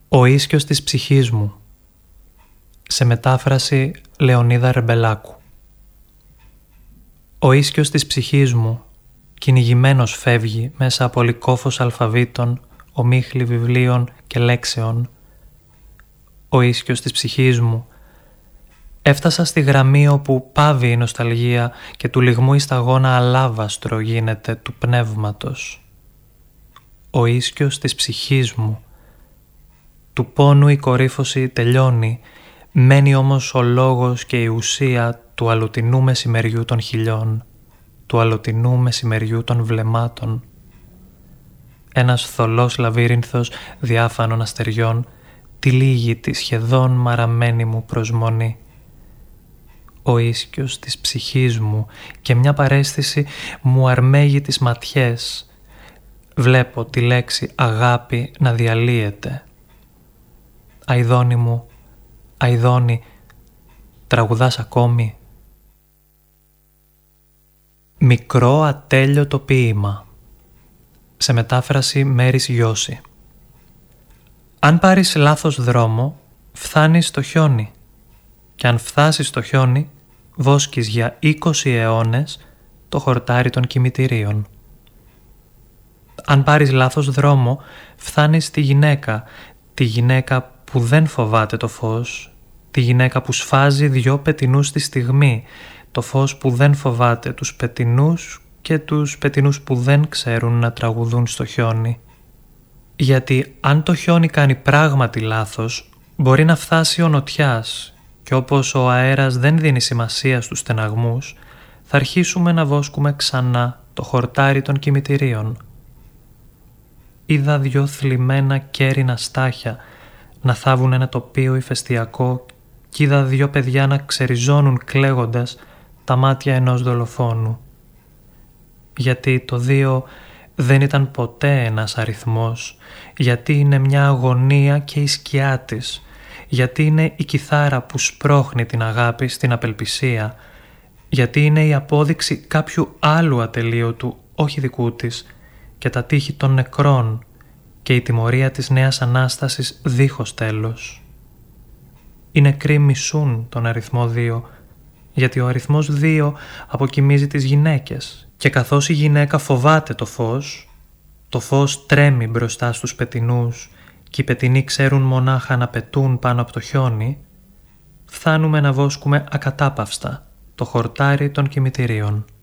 Ο ίσκιος της ψυχής μου. Σε μετάφραση Λεωνίδα Ρεμπελάκου. Ο ίσκιος της ψυχής μου κυνηγημένος φεύγει μέσα από λυκόφως αλφαβήτων, ομίχλη βιβλίων και λέξεων. Ο ίσκιος της ψυχής μου. Έφτασα στη γραμμή όπου πάβει η νοσταλγία και του λυγμού η σταγόνα αλάβαστρο γίνεται του πνεύματος. Ο ίσκιος της ψυχής μου. Του πόνου η κορύφωση τελειώνει, μένει όμως ο λόγος και η ουσία του αλλοτινού μεσημεριού των χιλιών, του αλλοτινού μεσημεριού των βλεμμάτων. Ένας θολός λαβύρινθος διάφανων αστεριών τυλίγει τη σχεδόν μαραμένη μου προσμονή. Ο ίσκιος της ψυχής μου και μια παρέστηση μου αρμέγει τις ματιές. Βλέπω τη λέξη αγάπη να διαλύεται. Αηδόνι μου, αηδόνι, τραγουδάς ακόμη? Μικρό ατέλειωτο ποίημα. Σε μετάφραση Μέρης Γιώση. Αν πάρεις λάθος δρόμο, φθάνεις στο χιόνι. Και αν φτάσεις στο χιόνι, βόσκεις για 20 αιώνες το χορτάρι των κημητηρίων. Αν πάρεις λάθος δρόμο, φτάνεις στη γυναίκα, τη γυναίκα που δεν φοβάται το φως, τη γυναίκα που σφάζει 2 πετινούς τη στιγμή, το φως που δεν φοβάται τους πετινούς και τους πετινούς που δεν ξέρουν να τραγουδούν στο χιόνι. Γιατί αν το χιόνι κάνει πράγματι λάθος, μπορεί να φτάσει ο νοτιάς και όπως ο αέρας δεν δίνει σημασία στους στεναγμούς, θα αρχίσουμε να βόσκουμε ξανά το χορτάρι των κημητηρίων. Είδα 2 θλιμμένα κέρινα στάχια να θάβουν ένα τοπίο ηφαιστειακό κι είδα 2 παιδιά να ξεριζώνουν κλαίγοντας τα μάτια ενός δολοφόνου. Γιατί το 2 δεν ήταν ποτέ ένας αριθμός, γιατί είναι μια αγωνία και η σκιά της, γιατί είναι η κιθάρα που σπρώχνει την αγάπη στην απελπισία, γιατί είναι η απόδειξη κάποιου άλλου ατελείωτου, όχι δικού της, και τα τείχη των νεκρών και η τιμωρία της νέας Ανάστασης δίχως τέλος. Οι νεκροί μισούν τον αριθμό 2, γιατί ο αριθμός 2 αποκοιμίζει τις γυναίκες και καθώς η γυναίκα φοβάται το φως τρέμει μπροστά στους πετινούς και οι πετινοί ξέρουν μονάχα να πετούν πάνω από το χιόνι, φτάνουμε να βόσκουμε ακατάπαυστα το χορτάρι των κημητηρίων.